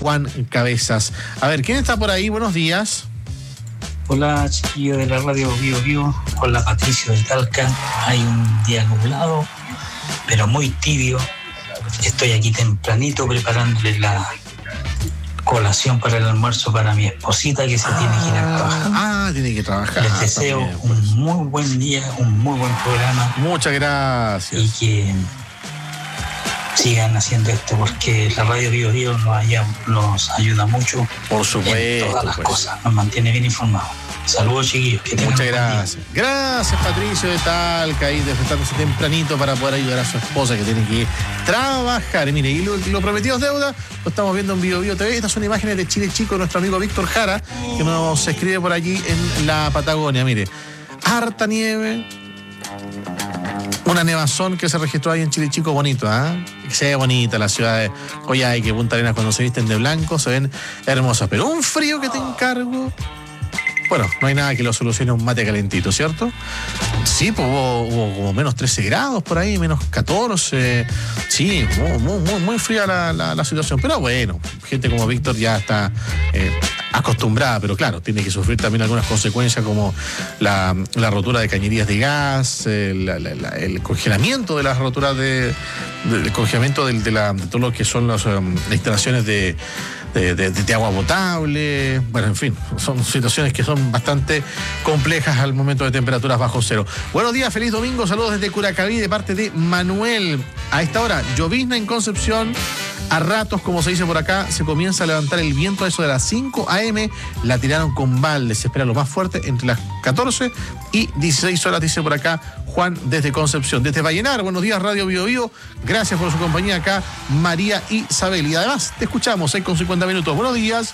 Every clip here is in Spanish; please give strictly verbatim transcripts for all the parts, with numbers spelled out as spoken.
Juan Cabezas. A ver, ¿quién está por ahí? Buenos días. Hola, chiquillo de la radio Bio Bio, con la Patricio de Talca. Hay un día nublado, pero muy tibio. Estoy aquí tempranito preparándole la colación para el almuerzo para mi esposita que se ah, tiene que ir a trabajar. Ah, tiene que trabajar. Les deseo también, pues. un muy buen día, un muy buen programa. Muchas gracias. Y que sigan haciendo esto porque la radio Bio Bio nos, haya, nos ayuda mucho. Por supuesto. En todas las pues. cosas, nos mantiene bien informados. Saludos, chiquillos. Que Muchas gracias. Gracias, Patricio de Talca, ahí despertándose tempranito para poder ayudar a su esposa que tiene que trabajar. Y mire, y lo, lo prometido es deuda, lo estamos viendo en Bio Bio T V. Estas son imágenes de Chile Chico, nuestro amigo Víctor Jara, que nos escribe por allí en la Patagonia. Mire, harta nieve, una nevazón que se registró ahí en Chile Chico, bonito, ¿ah? ¿eh? Se ve bonita la ciudad de Coyhaique, que Punta Arenas, cuando se visten de blanco, se ven hermosas. Pero un frío que te encargo. Bueno, no hay nada que lo solucione un mate calentito, ¿cierto? Sí, pues hubo, hubo como menos trece grados por ahí, menos catorce. Sí, muy, muy, muy, muy fría la, la, la situación. Pero bueno, gente como Víctor ya está eh, acostumbrada, pero claro, tiene que sufrir también algunas consecuencias como la, la rotura de cañerías de gas, el, la, la, el congelamiento de las roturas de, de, el congelamiento de, de, la, de todo lo que son las um, instalaciones de De, de, de agua potable, bueno, en fin, son situaciones que son bastante complejas al momento de temperaturas bajo cero. Buenos días, feliz domingo, saludos desde Curacaví de parte de Manuel. A esta hora, llovizna en Concepción, a ratos, como se dice por acá, se comienza a levantar el viento a eso de las cinco a eme, la tiraron con balde, se espera lo más fuerte entre las catorce y dieciséis horas, dice por acá Juan desde Concepción. Desde Vallenar, buenos días, Radio Bio Bio, gracias por su compañía acá, María Isabel. Y además, te escuchamos, seis con cincuenta minutos. Buenos días.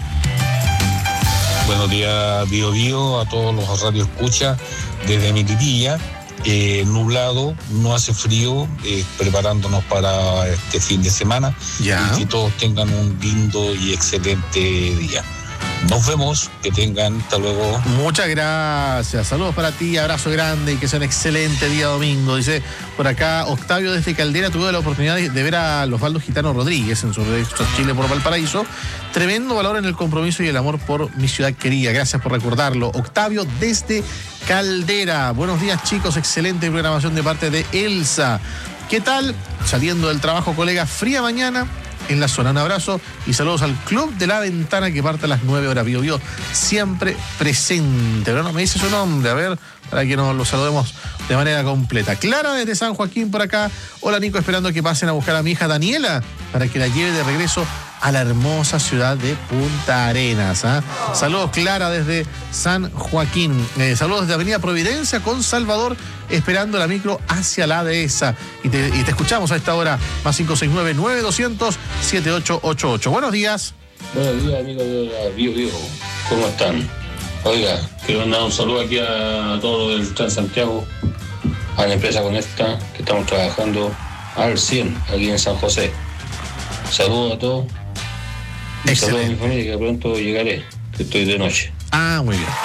Buenos días, Bio Bio, a todos los radios escucha desde Mitipilla. Eh, nublado, no hace frío, eh, preparándonos para este fin de semana. Ya. Y que todos tengan un lindo y excelente día. Nos vemos, que tengan, hasta luego. Muchas gracias, saludos para ti, abrazo grande y que sea un excelente día domingo. Dice por acá Octavio desde Caldera, tuve la oportunidad de ver a los Osvaldo Gitano Rodríguez en su regreso a Chile por Valparaíso. Tremendo valor en el compromiso y el amor por mi ciudad querida, gracias por recordarlo. Octavio desde Caldera, buenos días chicos, excelente programación de parte de Elsa. ¿Qué tal? Saliendo del trabajo, colega, fría mañana en la zona. Un abrazo y saludos al Club de la Ventana que parte a las nueve horas. Bio Bio siempre presente. Pero no me dice su nombre, a ver, para que nos lo saludemos de manera completa. Clara desde San Joaquín por acá. Hola Nico, esperando que pasen a buscar a mi hija Daniela para que la lleve de regreso a la hermosa ciudad de Punta Arenas. ¿eh? Saludos Clara desde San Joaquín. Eh, saludos desde Avenida Providencia con Salvador, esperando la micro hacia la dehesa. Y te, y te escuchamos a esta hora, más cinco seis nueve, nueve dos cero cero, siete ocho ocho ocho. Buenos días. Buenos días, amigos de la Bio Bio. ¿Cómo están? Oiga, quiero mandar un saludo aquí a todos del Transantiago, a la empresa Conecta, que estamos trabajando al cien aquí en San José. Saludos a todos. Y saludos a mi familia, que pronto llegaré, que estoy de noche. Ah, muy bien.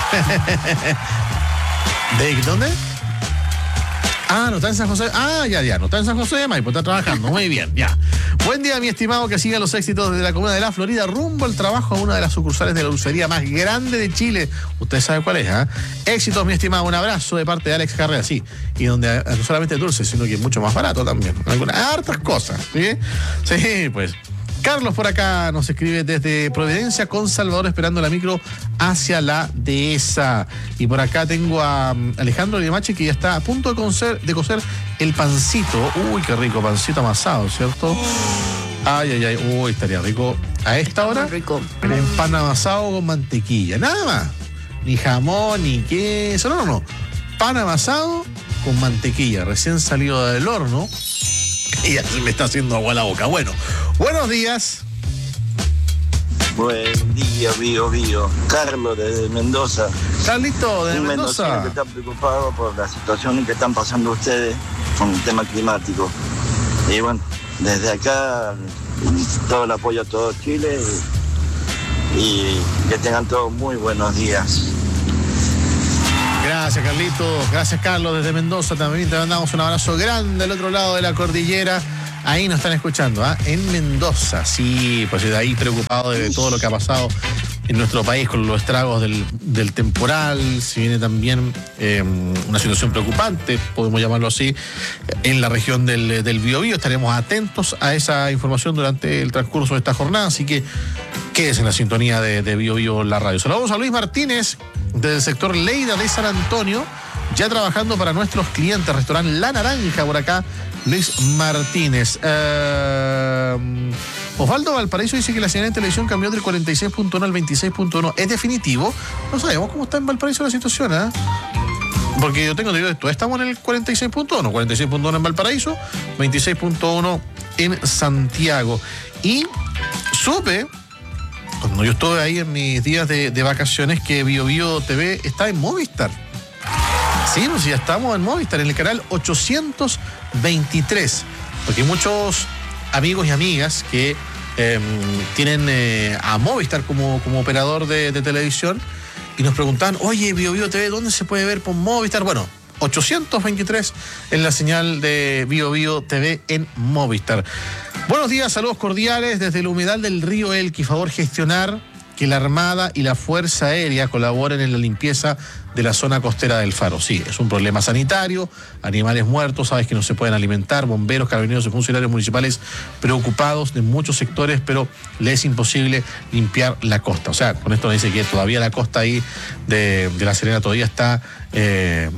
¿De dónde? Ah, no está en San José. Ah, ya, ya, no está en San José de Maipo, está trabajando. Muy bien, ya. Buen día, mi estimado, que sigan los éxitos desde la comuna de La Florida, rumbo al trabajo a una de las sucursales de la dulcería más grande de Chile. Usted sabe cuál es, ¿ah? ¿eh? Éxitos, mi estimado. Un abrazo de parte de Alex Carrera, sí. Y donde no solamente dulce, sino que es mucho más barato también. Algunas hartas cosas, ¿sí? Sí, pues. Carlos por acá nos escribe desde Providencia con Salvador, esperando la micro hacia la dehesa. Y por acá tengo a Alejandro Limache, que ya está a punto de cocer, de cocer el pancito. Uy, qué rico, pancito amasado, ¿cierto? Ay, ay, ay, uy, estaría rico. A esta hora, rico. El pan amasado con mantequilla, nada más. Ni jamón, ni queso, no, no, no. Pan amasado con mantequilla, recién salido del horno. Y ya se me está haciendo agua a la boca. Bueno, buenos días. Buen día, Bio Bio. Carlos desde Mendoza. Carlito desde Un Mendoza. mendocino que está preocupado por la situación que están pasando ustedes con el tema climático. Y bueno, desde acá todo el apoyo a todo Chile y, y que tengan todos muy buenos días. Gracias, Carlitos. Gracias, Carlos, desde Mendoza. También te mandamos un abrazo grande al otro lado de la cordillera. Ahí nos están escuchando, ¿ah? En Mendoza, sí, pues de ahí preocupado de todo lo que ha pasado en nuestro país con los estragos del, del temporal. Si viene también eh, una situación preocupante, podemos llamarlo así, en la región del, del Biobío. Estaremos atentos a esa información durante el transcurso de esta jornada, así que quédese en la sintonía de, de Biobío la radio. Saludamos a Luis Martínez del sector Leida de San Antonio, ya trabajando para nuestros clientes, restaurante La Naranja por acá. Luis Martínez. Uh, Osvaldo Valparaíso dice que la señal en televisión cambió del cuarenta y seis punto uno al veintiséis punto uno. ¿Es definitivo? No sabemos cómo está en Valparaíso la situación, ¿eh? Porque yo tengo entendido esto. Estamos en el cuarenta y seis punto uno. cuarenta y seis punto uno en Valparaíso, veintiséis punto uno en Santiago. Y supe, cuando yo estuve ahí en mis días de, de vacaciones, que Biobío T V está en Movistar. Sí, pues ya estamos en Movistar, en el canal ochocientos veintitrés. Porque hay muchos amigos y amigas que eh, tienen eh, a Movistar como, como operador de, de televisión y nos preguntan, oye, Biobío T V, ¿dónde se puede ver por Movistar? Bueno, ochocientos veintitrés en la señal de Biobío T V en Movistar. Buenos días, saludos cordiales desde el humedal del río Elqui. Favor gestionar que la Armada y la Fuerza Aérea colaboren en la limpieza de la zona costera del Faro. Sí, es un problema sanitario, animales muertos, sabes que no se pueden alimentar, bomberos, carabineros y funcionarios municipales preocupados de muchos sectores, pero les es imposible limpiar la costa. O sea, con esto nos dice que todavía la costa ahí de, de La Serena todavía está... Eh,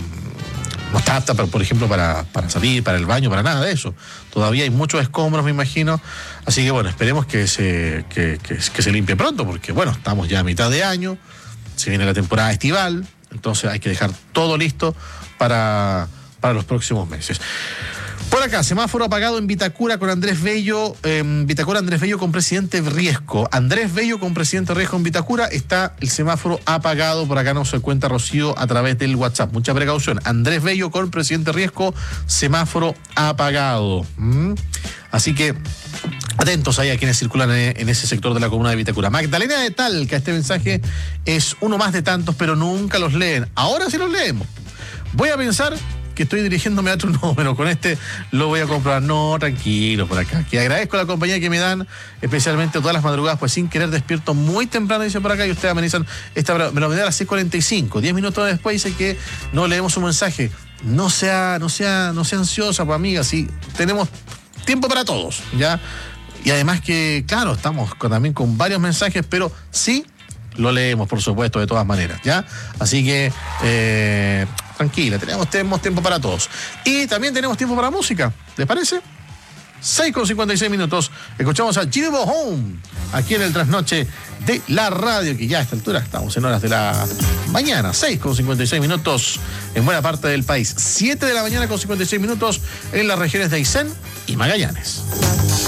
no está apta, para, por ejemplo, para, para salir, para el baño, para nada de eso. Todavía hay muchos escombros, me imagino. Así que, bueno, esperemos que se, que, que, que se limpie pronto, porque, bueno, estamos ya a mitad de año, se viene la temporada estival, entonces hay que dejar todo listo para, para los próximos meses. Por acá, semáforo apagado en Vitacura con Andrés Bello, eh, Vitacura Andrés Bello con presidente Riesco. Andrés Bello con presidente Riesco en Vitacura, está el semáforo apagado. Por acá nos cuenta Rocío a través del WhatsApp. Mucha precaución. Andrés Bello con presidente Riesco, semáforo apagado. ¿Mm? Así que atentos ahí a quienes circulan en ese sector de la comuna de Vitacura. Magdalena de Talca, este mensaje es uno más de tantos, pero nunca los leen. Ahora sí los leemos. Voy a pensar que estoy dirigiéndome a otro número, con este lo voy a comprar. No, tranquilo por acá. Que agradezco la compañía que me dan, especialmente todas las madrugadas, pues sin querer despierto muy temprano, dice por acá, y ustedes amenizan esta me lo me da a las seis cuarenta y cinco. diez minutos después dice que no leemos un mensaje. No sea, no sea, no sea ansiosa, pues amiga, sí, tenemos tiempo para todos, ¿ya? Y además que, claro, estamos con, también con varios mensajes, pero sí lo leemos, por supuesto, de todas maneras, ¿ya? Así que, eh, tranquila, tenemos, tenemos tiempo para todos. Y también tenemos tiempo para música, ¿les parece? seis con cincuenta y seis minutos. Escuchamos a Jimbo Home, aquí en el trasnoche de la radio, que ya a esta altura estamos en horas de la mañana. seis con cincuenta y seis minutos en buena parte del país. siete de la mañana con cincuenta y seis minutos en las regiones de Aysén y Magallanes.